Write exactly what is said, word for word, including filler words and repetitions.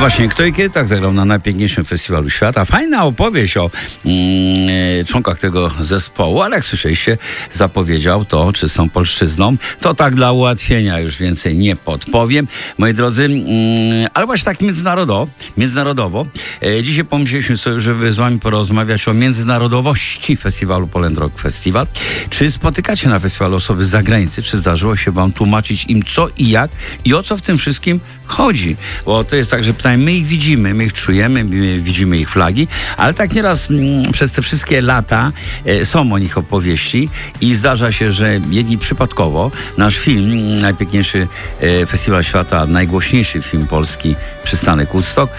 właśnie, kto i kiedy tak zagrał na najpiękniejszym festiwalu świata. Fajna opowieść o mm, członkach tego zespołu, ale jak słyszeliście, zapowiedział to, czy są polszczyzną. To tak dla ułatwienia, już więcej nie podpowiem. Moi drodzy, mm, ale właśnie tak międzynarodowo, międzynarodowo. E, dzisiaj pomyśleliśmy sobie, żeby z wami porozmawiać o międzynarodowości festiwalu Poland Rock Festival. Czy spotykacie na festiwalu osoby z zagranicy? Czy zdarzyło się wam tłumaczyć im co i jak i o co w tym wszystkim chodzi? Bo to jest tak, że pytanie, my ich widzimy, my ich czujemy, my widzimy ich flagi, ale tak nieraz mm, przez te wszystkie lata e, są o nich opowieści i zdarza się, że jedni przypadkowo nasz film, najpiękniejszy e, festiwal świata, najgłośniejszy film polski, Przystanek Woodstock,